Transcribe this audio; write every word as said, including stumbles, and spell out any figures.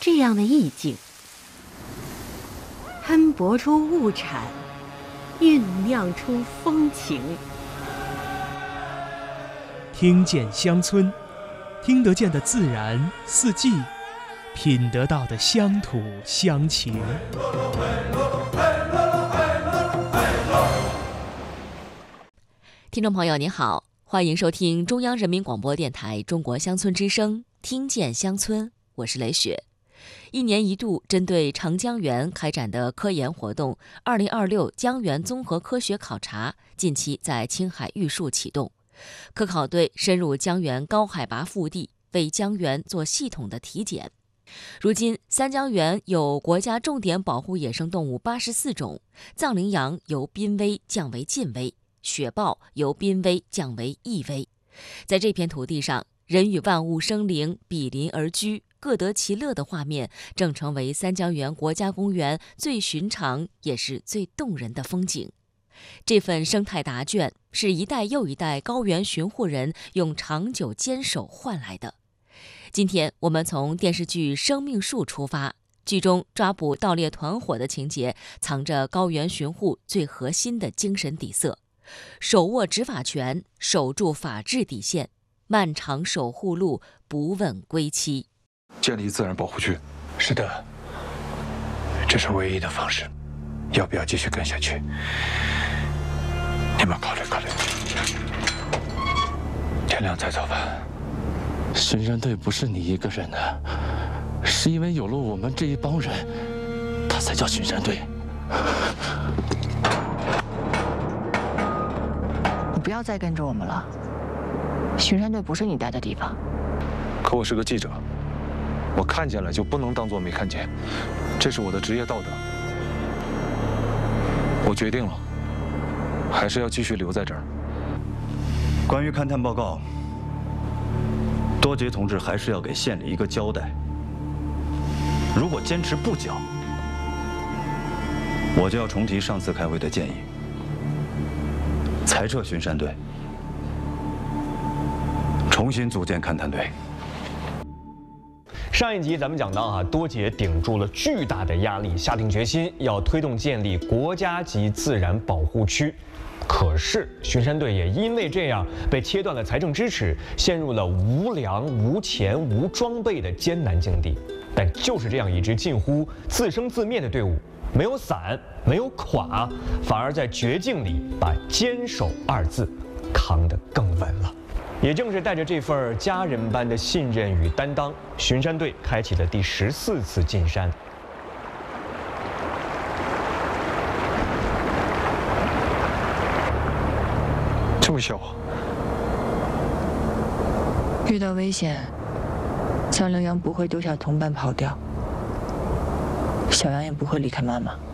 这样的意境，喷薄出物产，酝酿出风情。 听见乡村，听得见的自然四季，品得到的乡土乡情。 听众朋友您好，欢迎收听中央人民广播电台中国乡村之声，听见乡村，我是雷雪。一年一度针对长江源开展的科研活动二零二六江源综合科学考察近期在青海玉树启动。科考队深入江源高海拔腹地，为江源做系统的体检。如今三江源有国家重点保护野生动物八十四种，藏羚羊由濒危降为近危，雪豹由濒危降为易危。在这片土地上，人与万物生灵比邻而居，各得其乐的画面，正成为三江源国家公园最寻常也是最动人的风景。这份生态答卷是一代又一代高原巡护人用长久坚守换来的。今天我们从电视剧《生命树》出发，剧中抓捕盗猎团伙的情节藏着高原巡护最核心的精神底色：手握执法权，守住法治底线，漫长守护路，不问归期。 建立自然保护区。 是的，这是唯一的方式。要不要继续跟下去？你们考虑考虑。天亮再走吧。 巡山队不是你一个人的，是因为有了我们这一帮人，他才叫巡山队。 你不要再跟着我们了，巡山队不是你待的地方。 可我是个记者，我看见了就不能当作没看见，这是我的职业道德。我决定了，还是要继续留在这儿。 关于勘探报告，多杰同志还是要给县里一个交代。如果坚持不交，我就要重提上次开会的建议，裁撤巡山队，重新组建勘探队。 上一集咱们讲到啊，多杰顶住了巨大的压力，下定决心要推动建立国家级自然保护区。可是巡山队也因为这样被切断了财政支持，陷入了无粮、无钱、无装备的艰难境地。但就是这样一支近乎自生自灭的队伍，没有散，没有垮，反而在绝境里把坚守二字扛得更稳了。也正是带着这份家人般的信任与担当，巡山队开启了第十四次进山。 这么小啊！ 遇到危险，藏羚羊不会丢下同伴跑掉，小羊也不会离开妈妈。